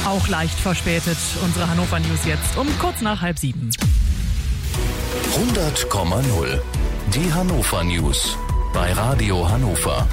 Auch leicht verspätet. Unsere Hannover News jetzt um kurz nach 6:30. 100,0. Die Hannover News bei Radio Hannover.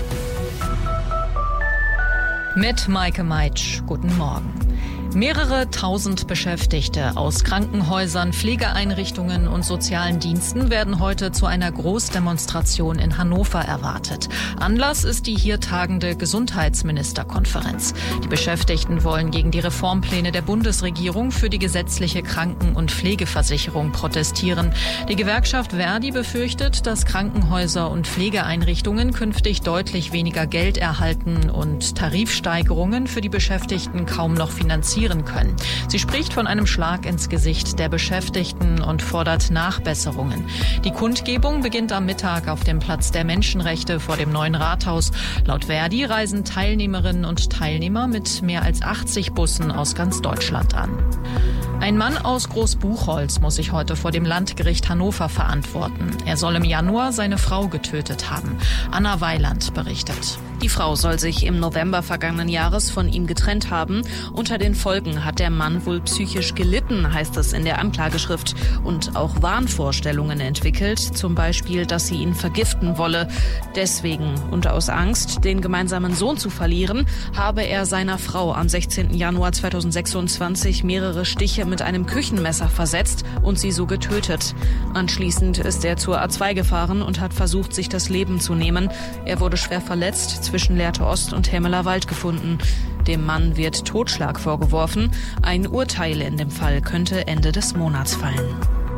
Mit Maike Meitsch. Guten Morgen. Mehrere tausend Beschäftigte aus Krankenhäusern, Pflegeeinrichtungen und sozialen Diensten werden heute zu einer Großdemonstration in Hannover erwartet. Anlass ist die hier tagende Gesundheitsministerkonferenz. Die Beschäftigten wollen gegen die Reformpläne der Bundesregierung für die gesetzliche Kranken- und Pflegeversicherung protestieren. Die Gewerkschaft Verdi befürchtet, dass Krankenhäuser und Pflegeeinrichtungen künftig deutlich weniger Geld erhalten und Tarifsteigerungen für die Beschäftigten kaum noch finanzieren können. Sie spricht von einem Schlag ins Gesicht der Beschäftigten und fordert Nachbesserungen. Die Kundgebung beginnt am Mittag auf dem Platz der Menschenrechte vor dem neuen Rathaus. Laut Verdi reisen Teilnehmerinnen und Teilnehmer mit mehr als 80 Bussen aus ganz Deutschland an. Ein Mann aus Großbuchholz muss sich heute vor dem Landgericht Hannover verantworten. Er soll im Januar seine Frau getötet haben. Anna Weiland berichtet. Die Frau soll sich im November vergangenen Jahres von ihm getrennt haben. Unter den Folgen hat der Mann wohl psychisch gelitten, heißt es in der Anklageschrift, und auch Wahnvorstellungen entwickelt, zum Beispiel, dass sie ihn vergiften wolle. Deswegen und aus Angst, den gemeinsamen Sohn zu verlieren, habe er seiner Frau am 16. Januar 2026 mehrere Stiche mit einem Küchenmesser versetzt und sie so getötet. Anschließend ist er zur A2 gefahren und hat versucht, sich das Leben zu nehmen. Er wurde schwer verletzt, zwischen Lehrte Ost und Hemmeler Wald gefunden. Dem Mann wird Totschlag vorgeworfen. Ein Urteil in dem Fall könnte Ende des Monats fallen.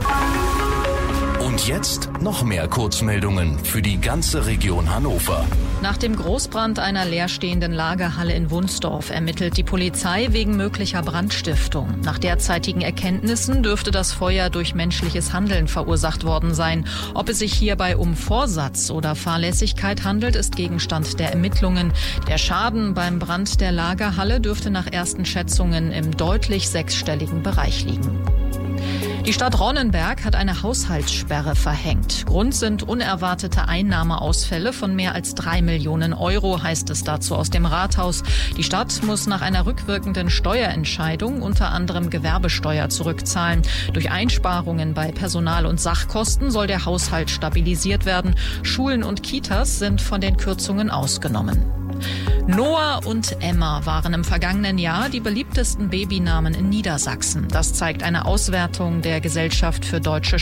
Und jetzt noch mehr Kurzmeldungen für die ganze Region Hannover. Nach dem Großbrand einer leerstehenden Lagerhalle in Wunsdorf ermittelt die Polizei wegen möglicher Brandstiftung. Nach derzeitigen Erkenntnissen dürfte das Feuer durch menschliches Handeln verursacht worden sein. Ob es sich hierbei um Vorsatz oder Fahrlässigkeit handelt, ist Gegenstand der Ermittlungen. Der Schaden beim Brand der Lagerhalle dürfte nach ersten Schätzungen im deutlich sechsstelligen Bereich liegen. Die Stadt Ronnenberg hat eine Haushaltssperre verhängt. Grund sind unerwartete Einnahmeausfälle von mehr als 3 Millionen Euro, heißt es dazu aus dem Rathaus. Die Stadt muss nach einer rückwirkenden Steuerentscheidung unter anderem Gewerbesteuer zurückzahlen. Durch Einsparungen bei Personal- und Sachkosten soll der Haushalt stabilisiert werden. Schulen und Kitas sind von den Kürzungen ausgenommen. Noah und Emma waren im vergangenen Jahr die beliebtesten Babynamen in Niedersachsen. Das zeigt eine Auswertung der Gesellschaft für deutsche